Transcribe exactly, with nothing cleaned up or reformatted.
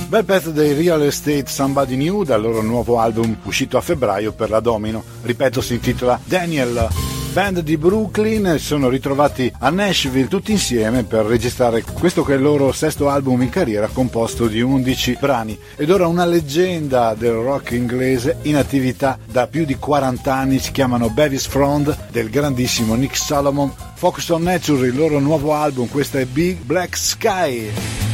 Bel pezzo dei Real Estate Somebody New dal loro nuovo album uscito a febbraio per la Domino, ripeto si intitola Daniel. Band di Brooklyn sono ritrovati a Nashville tutti insieme per registrare questo che è il loro sesto album in carriera composto di undici brani ed ora una leggenda del rock inglese in attività da più di quaranta anni, si chiamano Bevis Frond del grandissimo Nick Solomon. Focus on Nature, il loro nuovo album, questo è Big Black Sky.